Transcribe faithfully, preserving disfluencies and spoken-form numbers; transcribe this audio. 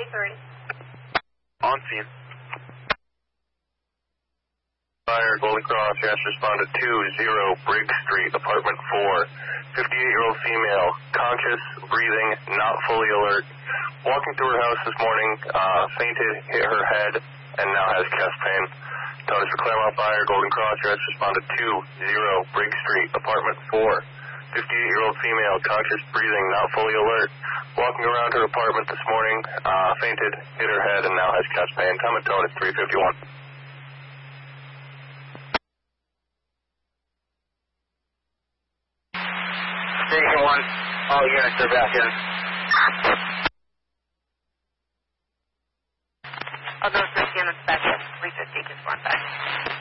three. On scene. Fire, Golden Cross, yes, responded two zero Briggs Street, apartment four. fifty-eight-year-old female, conscious, breathing, not fully alert. Walking through her house this morning, uh, fainted, hit her head, and now has chest pain. Notice for Claremont Fire, Golden Cross, yes, responded two zero Briggs Street, apartment four. fifty-eight-year-old female, conscious, breathing, not fully alert. Walking around her apartment this morning, uh, fainted, hit her head, and now has chest pain. Time and tone is three fifty-one. Station one, all units are back in.